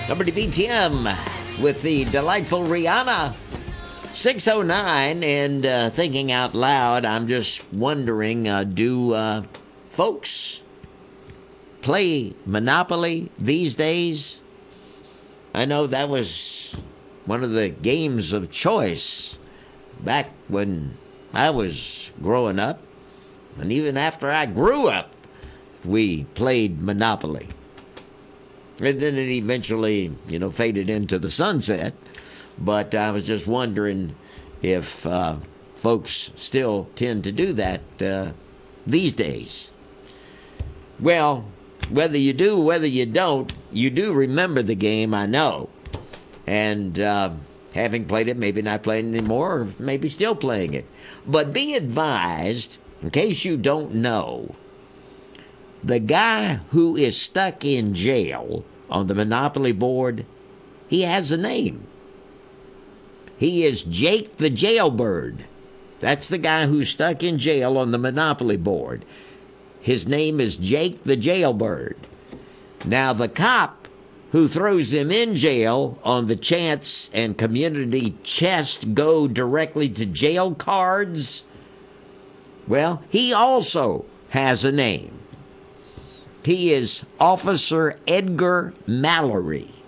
WBTM with the delightful Rihanna. 6:09, and thinking out loud, I'm just wondering, do folks play Monopoly these days? I know that was one of the games of choice back when I was growing up, and even after I grew up, we played Monopoly. And then it eventually, faded into the sunset. But I was just wondering if folks still tend to do that these days. Well, whether you do, whether you don't, you do remember the game, I know. And having played it, maybe not playing it anymore, or maybe still playing it. But be advised, in case you don't know, the guy who is stuck in jail on the Monopoly board, he has a name. He is Jake the Jailbird. That's the guy who's stuck in jail on the Monopoly board. His name is Jake the Jailbird. Now, the cop who throws him in jail on the chance and community chest go directly to jail cards, well, he also has a name. He is Officer Edgar Mallory.